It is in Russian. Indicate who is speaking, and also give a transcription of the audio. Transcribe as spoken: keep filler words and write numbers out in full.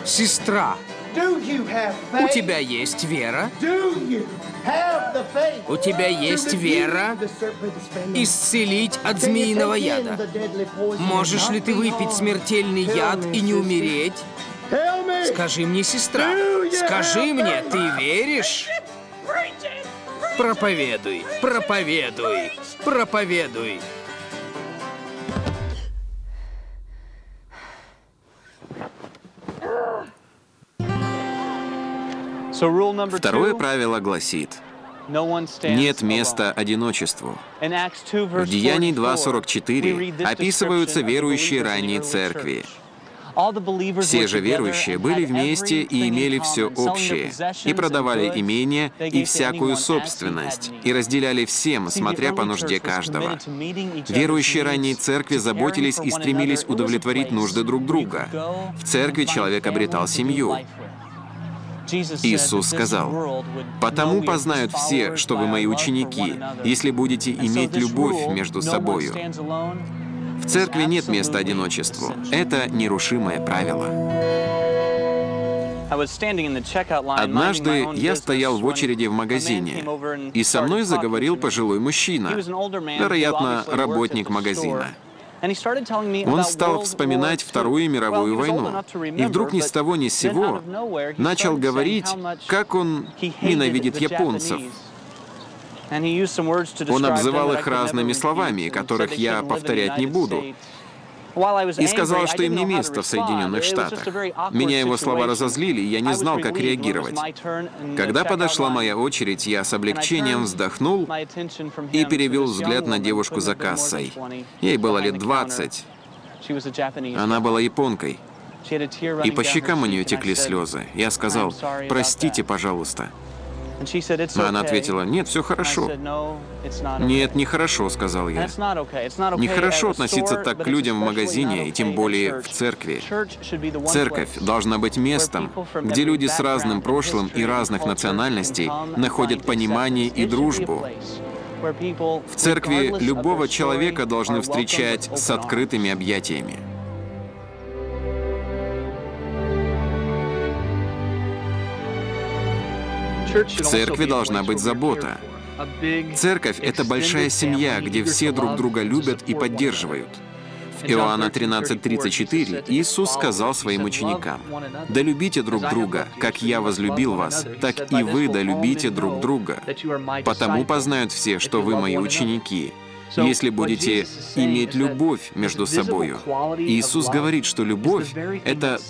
Speaker 1: Сестра, у тебя есть вера? У тебя есть вера исцелить от змеиного яда? Можешь ли ты выпить смертельный яд и не умереть? Скажи мне, сестра, скажи мне, ты веришь? Проповедуй, проповедуй, проповедуй.
Speaker 2: Второе правило гласит: нет места одиночеству. В Деянии два сорок четыре описываются верующие ранней церкви. Все же верующие были вместе и имели все общее, и продавали имения и всякую собственность, и разделяли всем, смотря по нужде каждого. Верующие ранней церкви заботились и стремились удовлетворить нужды друг друга. В церкви человек обретал семью. Иисус сказал: «Потому познают все, что вы мои ученики, если будете иметь любовь между собою». В церкви нет места одиночеству. Это нерушимое правило. Однажды я стоял в очереди в магазине, и со мной заговорил пожилой мужчина, вероятно, работник магазина. Он стал вспоминать Вторую мировую войну, и вдруг ни с того ни с сего начал говорить, как он ненавидит японцев. Он обзывал их разными словами, которых я повторять не буду, и сказал, что им не место в Соединенных Штатах. Меня его слова разозлили, и я не знал, как реагировать. Когда подошла моя очередь, я с облегчением вздохнул и перевел взгляд на девушку за кассой. Ей было лет двадцать. Она была японкой, и по щекам у нее текли слезы. Я сказал: «Простите, пожалуйста». Но она ответила: «Нет, все хорошо». «Нет, нехорошо», — сказал я. Нехорошо относиться так к людям в магазине, и тем более в церкви. Церковь должна быть местом, где люди с разным прошлым и разных национальностей находят понимание и дружбу. В церкви любого человека должны встречать с открытыми объятиями. В церкви должна быть забота. Церковь — это большая семья, где все друг друга любят и поддерживают. В Иоанна тринадцать тридцать четыре Иисус сказал своим ученикам: «Да любите друг друга, как я возлюбил вас, так и вы да любите друг друга. Потому познают все, что вы мои ученики, если будете иметь любовь между собою». Иисус говорит, что любовь — это